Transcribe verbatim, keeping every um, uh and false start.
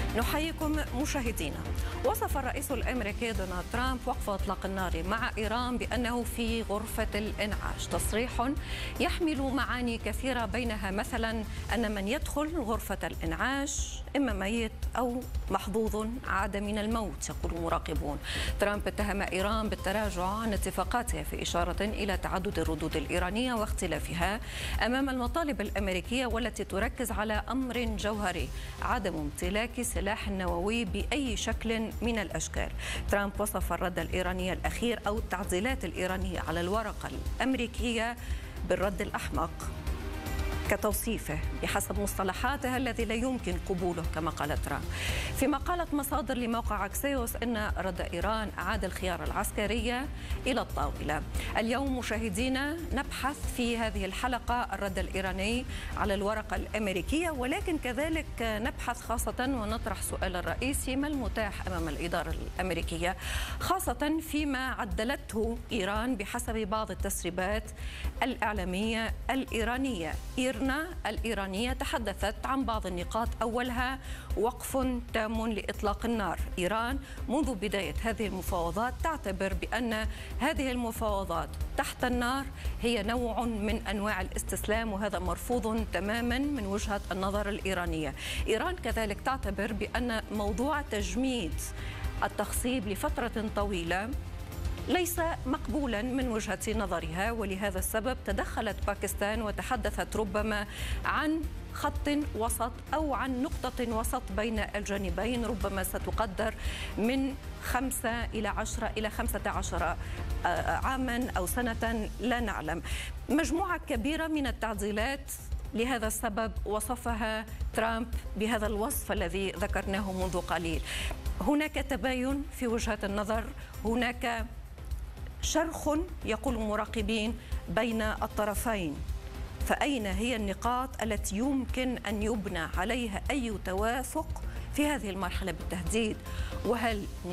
نحييكم مشاهدينا. وصف الرئيس الأمريكي دونالد ترامب وقف إطلاق النار مع إيران بأنه في غرفة الإنعاش، تصريح يحمل معاني كثيرة، بينها مثلا أن من يدخل غرفة الإنعاش إما ميت أو محظوظ عاد من الموت، يقول مراقبون. ترامب اتهم إيران بالتراجع عن اتفاقاتها، في إشارة إلى تعدد الردود الإيرانية واختلافها أمام المطالب الأمريكية، والتي تركز على أمر جوهري: عدم امتلاك سلاح نووي بأي شكل من الأشكال. ترامب وصف الرد الإيراني الأخير أو التعديلات الإيرانية على الورقة الأمريكية بالرد الأحمق كتوصيفه بحسب مصطلحاتها الذي لا يمكن قبوله، كما قال ترامب. فيما قالت مصادر لموقع أكسيوس أن رد إيران أعاد الخيار العسكري إلى الطاولة. اليوم مشاهدينا نبحث في هذه الحلقة الرد الإيراني على الورقة الأمريكية، ولكن كذلك نبحث خاصة ونطرح سؤال الرئيسي: ما المتاح أمام الإدارة الأمريكية، خاصة فيما عدلته إيران بحسب بعض التسريبات الإعلامية الإيرانية. إيرنا الإيرانية تحدثت عن بعض النقاط، أولها وقف تام لإطلاق النار. إيران منذ بداية هذه المفاوضات تعتبر بأن هذه المفاوضات تحت النار هي نوع من أنواع الاستسلام، وهذا مرفوض تماما من وجهة النظر الإيرانية. إيران كذلك تعتبر بأن موضوع تجميد التخصيب لفترة طويلة ليس مقبولا من وجهة نظرها، ولهذا السبب تدخلت باكستان وتحدثت ربما عن خط وسط أو عن نقطة وسط بين الجانبين، ربما ستقدر من خمسة إلى عشرة إلى خمسة عشر عاما أو سنة، لا نعلم. مجموعة كبيرة من التعديلات، لهذا السبب وصفها ترامب بهذا الوصف الذي ذكرناه منذ قليل. هناك تباين في وجهة النظر، هناك شرخ يقول المراقبين بين الطرفين، فأين هي النقاط التي يمكن أن يبنى عليها أي توافق في هذه المرحلة بالتحديد؟ وهل